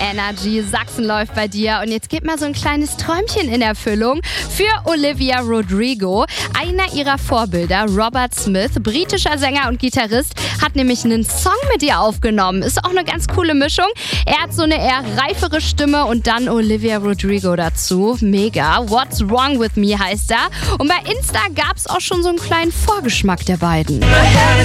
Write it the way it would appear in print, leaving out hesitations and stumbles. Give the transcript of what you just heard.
Energy, Sachsen läuft bei dir und jetzt geht mal so ein kleines Träumchen in Erfüllung für Olivia Rodrigo. Einer ihrer Vorbilder, Robert Smith, britischer Sänger und Gitarrist, hat nämlich einen Song mit ihr aufgenommen. Ist auch eine ganz coole Mischung. Er hat so eine eher reifere Stimme und dann Olivia Rodrigo dazu. Mega. What's Wrong With Me heißt er. Und bei Insta gab es auch schon so einen kleinen Vorgeschmack der beiden.